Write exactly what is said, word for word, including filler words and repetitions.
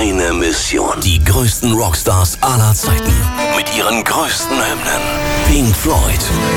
eine Mission. Die größten Rockstars aller Zeiten mit ihren größten Hymnen. Pink Floyd.